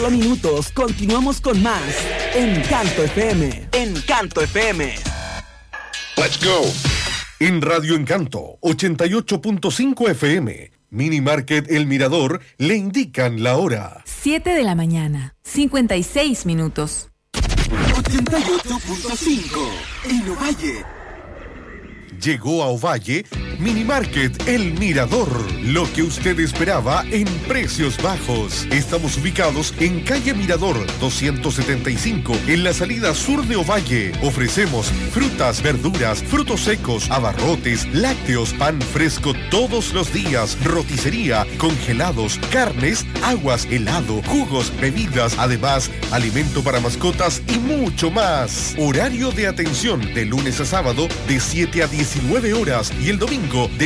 Minutos, continuamos con más Encanto FM. Encanto FM. Let's go. En Radio Encanto 88.5 FM, Mini Market El Mirador le indican la hora. 7 de la mañana, 56 minutos. 88.5 en Ovalle. Llegó a Ovalle Mini Market El Mirador, lo que usted esperaba en precios bajos. Estamos ubicados en calle Mirador 275, en la salida sur de Ovalle. Ofrecemos frutas, verduras, frutos secos, abarrotes, lácteos, pan fresco todos los días, roticería, congelados, carnes, aguas, helado, jugos, bebidas, además alimento para mascotas y mucho más. Horario de atención de lunes a sábado de 7 a 19 horas y el domingo de